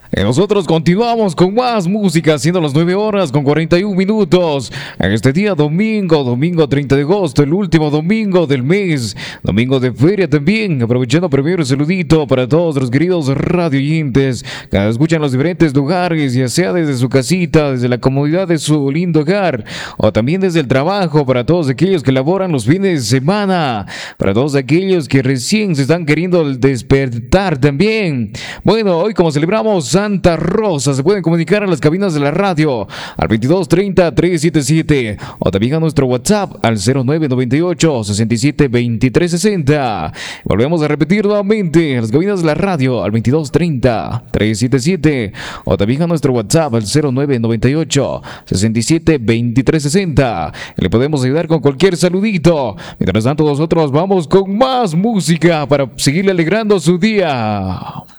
Y nosotros continuamos con más música, siendo las 9 horas con 41 minutos. En este día domingo 30 de agosto, el último domingo del mes, domingo de feria también. Aprovechando primero el saludito para todos los queridos radioyentes que nos escuchan en los diferentes lugares, ya sea desde su casita, desde la comodidad de su lindo hogar, o también desde el trabajo, para todos aquellos que laboran los fines de semana, para todos aquellos que recién se están queriendo despertar también. Bueno, hoy como celebramos Santa Rosa, se pueden comunicar a las cabinas de la radio al 2230-377 o también a nuestro WhatsApp al 0998-672360. Volvemos a repetir nuevamente a las cabinas de la radio al 2230-377 o también a nuestro WhatsApp al 0998-672360. Le podemos ayudar con cualquier saludito. Mientras tanto, nosotros vamos con más música para seguirle alegrando su día.